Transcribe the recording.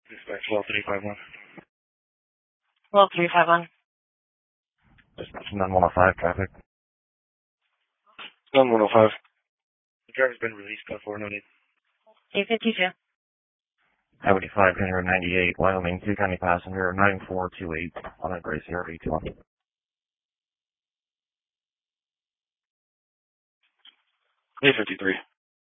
Dispatch 12351. 12351. Dispatch 9105 traffic. 9105. The driver's been released, code 4, no need. 852. Highway 5, County 98, Wyoming, 2 County passenger, 9428, on a Gracie RV21. 853.